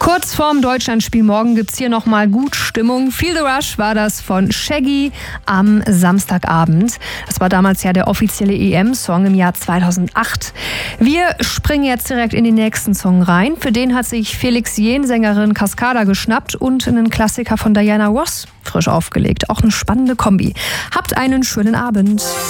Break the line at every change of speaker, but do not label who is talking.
Kurz vorm Deutschlandspiel morgen gibt's hier nochmal gut Stimmung. Feel the Rush war das von Shaggy am Samstagabend. Das war damals ja der offizielle EM-Song im Jahr 2008. Wir springen jetzt direkt in den nächsten Song rein. Für den hat sich Felix Jähn, Sängerin Cascada, geschnappt und einen Klassiker von Diana Ross frisch aufgelegt. Auch eine spannende Kombi. Habt einen schönen Abend.